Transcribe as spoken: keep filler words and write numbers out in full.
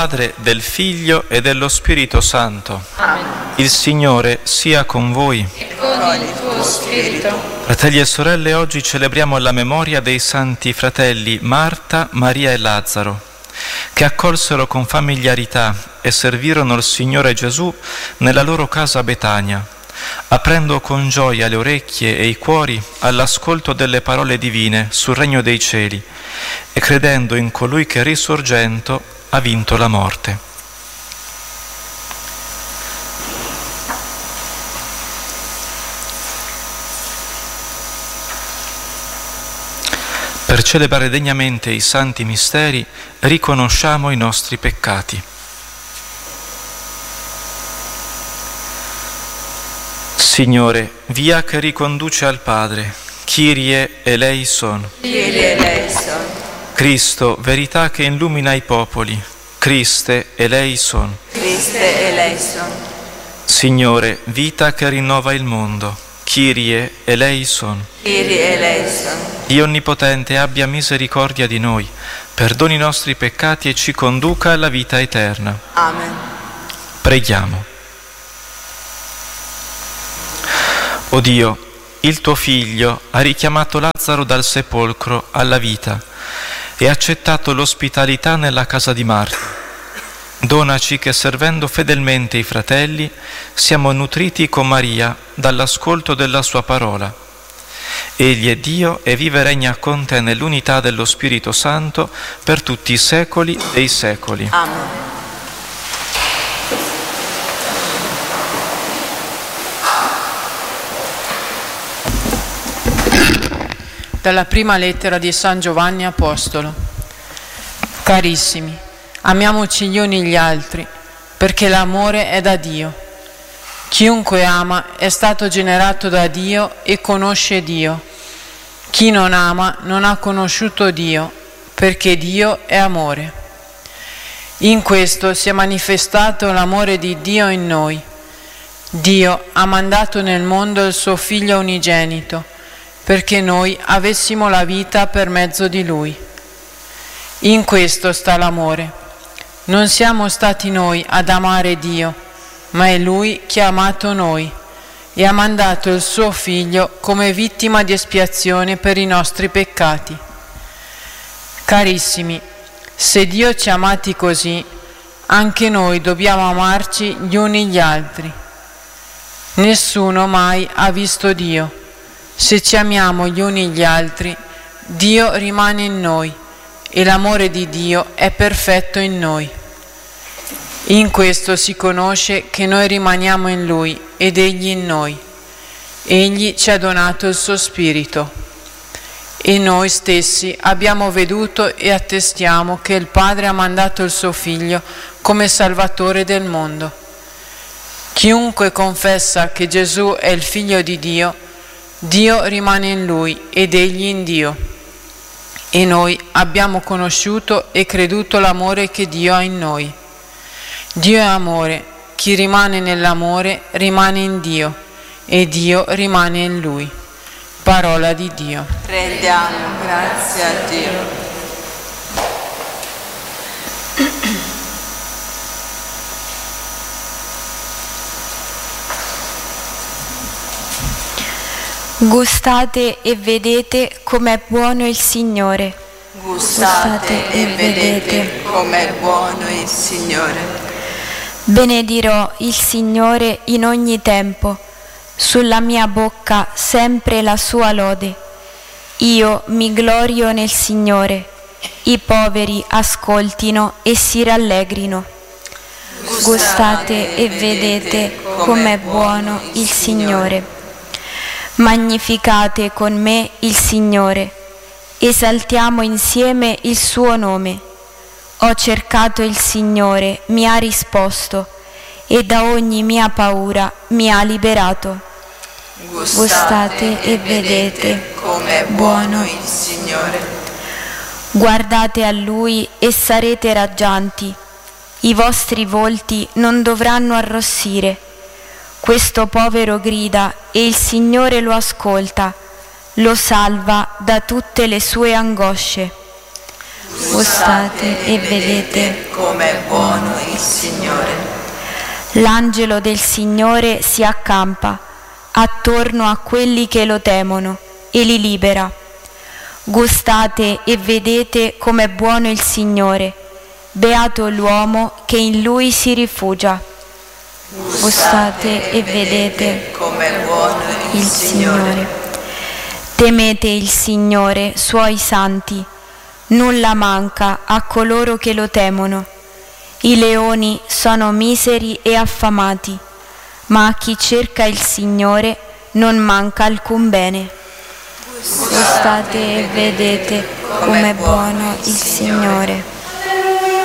Padre, del Figlio e dello Spirito Santo. Amen. Il Signore sia con voi. E con il tuo spirito. Fratelli e sorelle, oggi celebriamo la memoria dei santi fratelli Marta, Maria e Lazzaro, che accolsero con familiarità e servirono il Signore Gesù nella loro casa a Betania, aprendo con gioia le orecchie e i cuori all'ascolto delle parole divine sul regno dei cieli e credendo in colui che risorgendo ha vinto la morte. Per celebrare degnamente i santi misteri riconosciamo i nostri peccati. Signore, via che riconduce al Padre, Kyrie eleison. Kyrie eleison. Cristo, verità che illumina i popoli, Christe eleison. Christe eleison. Signore, vita che rinnova il mondo, Kyrie eleison. Kyrie eleison. Dio Onnipotente abbia misericordia di noi, perdoni i nostri peccati e ci conduca alla vita eterna. Amen. Preghiamo. O Dio, il tuo Figlio ha richiamato Lazzaro dal sepolcro alla vita e ha accettato l'ospitalità nella casa di Marta. Donaci che, servendo fedelmente i fratelli, siamo nutriti con Maria dall'ascolto della sua parola. Egli è Dio e vive e regna con te nell'unità dello Spirito Santo per tutti i secoli dei secoli. Amen. Dalla prima lettera di San Giovanni Apostolo. Carissimi, amiamoci gli uni gli altri, perché l'amore è da Dio. Chiunque ama è stato generato da Dio e conosce Dio. Chi non ama non ha conosciuto Dio, perché Dio è amore. In questo si è manifestato l'amore di Dio in noi. Dio ha mandato nel mondo il suo Figlio unigenito, perché noi avessimo la vita per mezzo di Lui. In questo sta l'amore. Non siamo stati noi ad amare Dio, ma è Lui che ha amato noi e ha mandato il suo Figlio come vittima di espiazione per i nostri peccati. Carissimi, se Dio ci ha amati così, anche noi dobbiamo amarci gli uni gli altri. Nessuno mai ha visto Dio. Se ci amiamo gli uni gli altri, Dio rimane in noi e l'amore di Dio è perfetto in noi. In questo si conosce che noi rimaniamo in Lui ed Egli in noi. Egli ci ha donato il suo Spirito e noi stessi abbiamo veduto e attestiamo che il Padre ha mandato il suo Figlio come Salvatore del mondo. Chiunque confessa che Gesù è il Figlio di Dio, Dio rimane in Lui ed Egli in Dio. E noi abbiamo conosciuto e creduto l'amore che Dio ha in noi. Dio è amore, chi rimane nell'amore rimane in Dio e Dio rimane in Lui. Parola di Dio. Rendiamo grazie a Dio. Gustate e vedete com'è buono il Signore. Gustate e vedete com'è buono il Signore. Benedirò il Signore in ogni tempo, sulla mia bocca sempre la sua lode. Io mi glorio nel Signore, i poveri ascoltino e si rallegrino. Gustate e vedete com'è buono il Signore. Magnificate con me il Signore, esaltiamo insieme il suo nome. Ho cercato il Signore, mi ha risposto, e da ogni mia paura mi ha liberato. Gustate e vedete com'è buono il Signore. Guardate a Lui e sarete raggianti, i vostri volti non dovranno arrossire. Questo povero grida e il Signore lo ascolta, lo salva da tutte le sue angosce. Gustate e vedete com'è buono il Signore. L'angelo del Signore si accampa attorno a quelli che lo temono e li libera. Gustate e vedete com'è buono il Signore. Beato l'uomo che in lui si rifugia. Gustate e vedete com'è buono il Signore. Temete il Signore, suoi santi. Nulla manca a coloro che lo temono. I leoni sono miseri e affamati, ma a chi cerca il Signore non manca alcun bene. Gustate e vedete com'è buono il Signore.